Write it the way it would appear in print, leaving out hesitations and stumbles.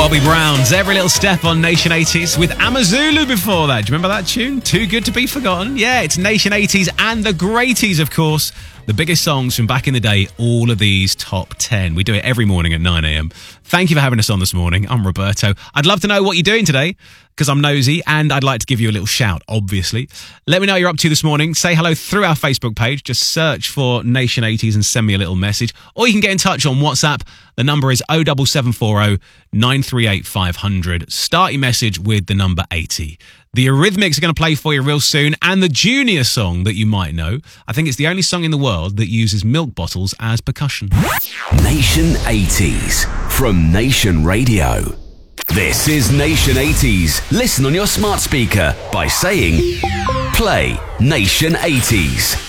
Bobby Brown's Every Little Step on Nation 80s with Amazulu before that. Do you remember that tune? Too Good to Be Forgotten? Yeah, it's Nation 80s and the Greaties, of course. The biggest songs from back in the day, all of these top 10. We do it every morning at 9 a.m. Thank you for having us on this morning. I'm Roberto. I'd love to know what you're doing today because I'm nosy and I'd like to give you a little shout, obviously. Let me know what you're up to this morning. Say hello through our Facebook page. Just search for Nation 80s and send me a little message. Or you can get in touch on WhatsApp. The number is 07740 938 500. Start your message with the number 80. The Eurythmics are going to play for you real soon, and the Junior song that you might know. I think it's the only song in the world that uses milk bottles as percussion. Nation 80s from Nation Radio. This is Nation 80s. Listen on your smart speaker by saying, play Nation 80s.